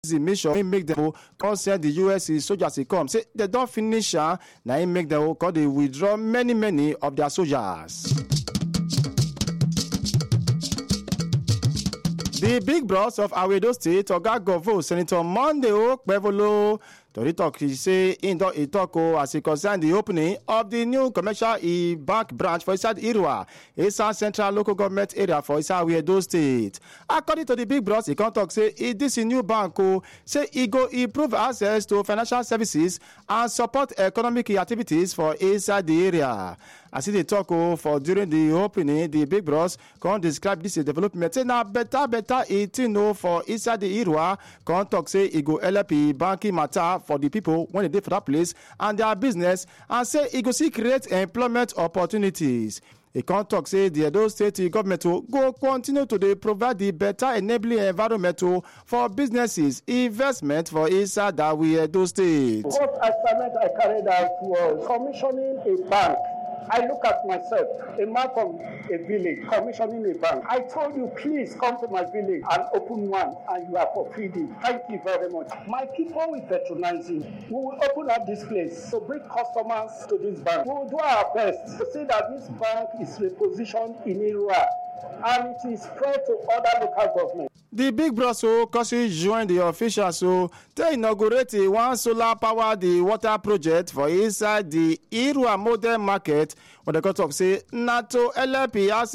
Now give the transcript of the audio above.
the mission make them come send the US soldiers come. Say they don't finish, now it make them call they withdraw many of their soldiers. The big boss of Awedo State, Oga Govo, Senator Monday Okpevolo, Tori talk, he say in the talk as he concerned the opening of the new commercial bank branch for inside Irua, Isa Central Local Government Area for Isa Awedo State. According to the big boss, he can talk say this new bank say it go improve access to financial services and support economic activities for inside the area. As he talk for during the opening, the big boss can describe this development. Say now better eating for inside the Irua. Can talk say it go LP banking matter for the people when they dey for that place and their business, and say it go see create employment opportunities. He can't talk say the Edo State government will go continue to provide the better enabling environment for businesses, investment for inside that we Edo State. What assignment I carried out was commissioning a bank. I look at myself, a man from a village, commissioning a bank. I told you, please come to my village and open one, and you are for feeding. Thank you very much. My people will patronizing. We will open up this place to bring customers to this bank. We will do our best to see that this bank is repositioned in Irua and it is spread to other local governments. The big bros Kosi join the officials to inaugurate one solar power the water project for inside the Irua modern market. What they talk say NATO LP